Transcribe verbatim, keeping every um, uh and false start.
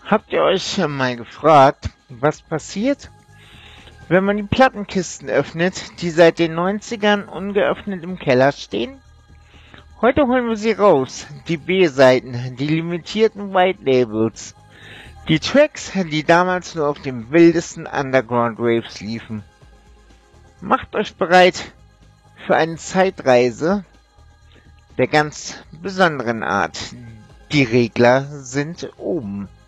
Habt ihr euch schon mal gefragt, was passiert, wenn man die Plattenkisten öffnet, die seit den neunzigern ungeöffnet im Keller stehen? Heute holen wir sie raus, die B-Seiten, die limitierten White Labels, die Tracks, die damals nur auf den wildesten Underground Raves liefen. Macht euch bereit für eine Zeitreise der ganz besonderen Art. Die Regler sind oben.